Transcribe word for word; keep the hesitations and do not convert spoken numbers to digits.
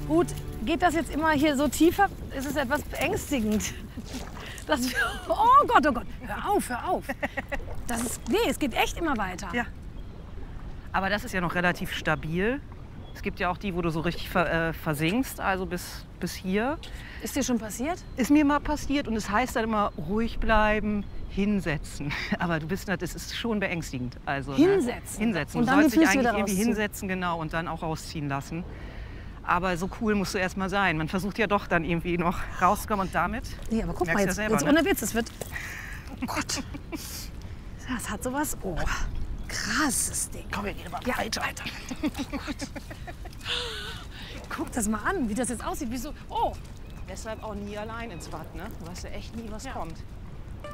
Gut, geht das jetzt immer hier so tiefer? Ist es etwas beängstigend? Das, oh Gott, oh Gott, hör auf, hör auf. Das ist, nee, es geht echt immer weiter. Ja. Aber das ist ja noch relativ stabil. Es gibt ja auch die, wo du so richtig ver, äh, versinkst, also bis, bis hier. Ist dir schon passiert? Ist mir mal passiert und es heißt dann immer, ruhig bleiben, hinsetzen. Aber du bist, das ist schon beängstigend. Also, Hinsetzen? Ne? Hinsetzen. Und Du dann die sollst dich Füße eigentlich wieder irgendwie rausziehen. hinsetzen, genau, und dann auch rausziehen lassen. Aber so cool musst du erst mal sein. Man versucht ja doch dann irgendwie noch rauszukommen und damit. Nee, aber guck mal, merkst du jetzt, ja selber, jetzt ne? ohne Witz, es wird... Oh Gott. Das hat sowas... Oh, krasses Ding. Komm, wir gehen mal Ja, weiter. Alter. Oh Gott. Guck das mal an, wie das jetzt aussieht. Wie so, oh, Deshalb auch nie allein ins Bad, ne? Du weißt ja echt nie, was Ja. kommt.